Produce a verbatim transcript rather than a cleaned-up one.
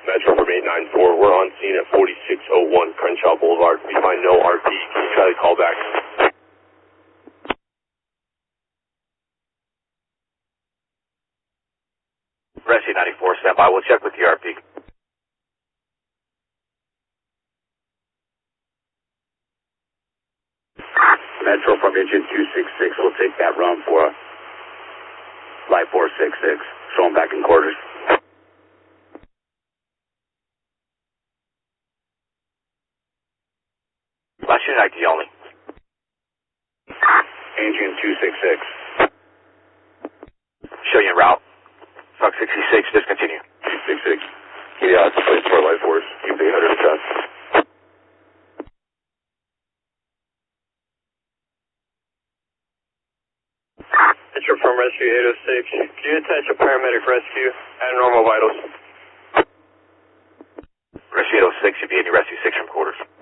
Metro from eight nine four, we're on scene at forty-six oh one Crenshaw Boulevard. We find no R P. Can you try to call back? Rescue ninety-four, stand by. We'll check with the R P. Metro from engine two six six, we'll take that run for flight four six six. Show them back in quarters. Last unit I D only. Engine two six six. Show you en route. Fox sixty-six, discontinue. two six six. Yeah, it's a place for light force. Keep the eight hundred attached. Metro from Rescue eight oh six. Can you attach a paramedic rescue and normal vitals? Rescue eight oh six, you be in your Rescue six from quarters.